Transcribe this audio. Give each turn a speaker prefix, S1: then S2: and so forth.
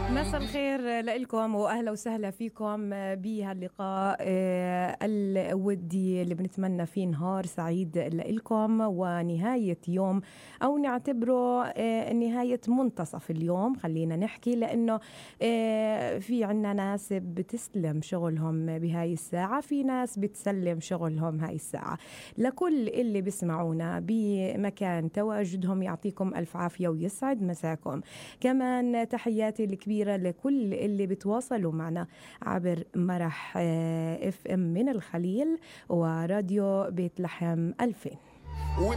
S1: مساء الخير لكم واهلا وسهلا فيكم بهاللقاء الودي اللي بنتمنى فيه نهار سعيد لكم ونهايه يوم او نعتبره نهايه منتصف اليوم. خلينا نحكي لانه في عنا ناس بتسلم شغلهم بهاي الساعه، في ناس بتسلم شغلهم هاي الساعه. لكل اللي بيسمعونا بمكان تواجدهم يعطيكم الف عافيه ويسعد مساكم. كمان تحياتي الكبيرة لكل اللي بتواصلوا معنا عبر مرح اف ام من الخليل وراديو بيت لحم 2000.